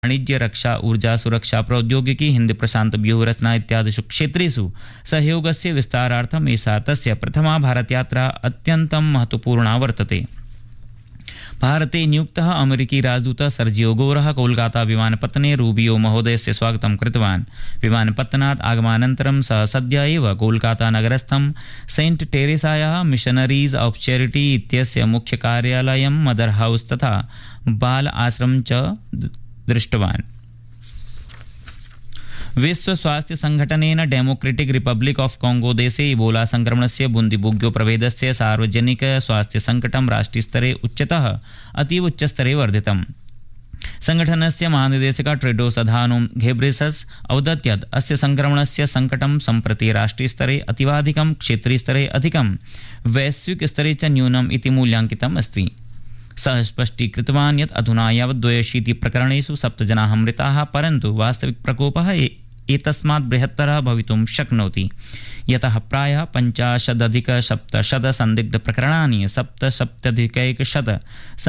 वाणिज्य, रक्षा, ऊर्जा, सुरक्षा, प्रौद्योगिकी, हिंद प्रशांत व्यूहरचना इत्यादिषु क्षेत्रेषु सहयोगस्य विस्तारार्थम् एषा तस्य प्रथमा भारतयात्रा अत्यन्तं महत्वपूर्णा वर्तते। भारते नियुक्तः अमेरिकी राजदूतः सर्जियो गोरः कोलकाता विमानपत्तने रूबियो महोदयस्य स्वागतं कृतवान्। विमानपत्तनात् आगमनानन्तरं सः सद्य एव Kolkata नगरस्थं Saint टेरेसायाः missionaries of charity इत्यस्य मुख्य कार्यालयं, मदर हाउस तथा बाल आश्रमं च दृष्टवान्। विश्व स्वास्थ्य संघटनेन डेमोक्रेटिक रिपब्लिक ऑफ कांगो देशे इबोला संक्रमणस्य बुंदीबुग्यो प्रभेदस्य सार्वजनिक स्वास्थ्य संकटं राष्ट्रीयस्तरे उच्चतः अतीव उच्चस्तरे वर्धितम्। संघटनस्य महानिदेशकः टेड्रोस अधानोम घेब्रेसस अवदत् यत् अस्य संक्रमणस्य संकटं सम्प्रति राष्ट्रीयस्तरे अतीवाधिकं, क्षेत्रीयस्तरे अधिकं, वैश्विकस्तरे च न्यूनम् इति मूल्याङ्कितम् अस्ति। सः स्पष्टीकृतवान् यत् अधुना यावत् 62 प्रकरणेषु 7 जनाः मृताः, परन्तु वास्तविक प्रकोपः एतस्मात् बृहत्तरः भवितुं शक्नोति, यतः प्रायः 50,700 संदिग्धप्रकरणानि 77,100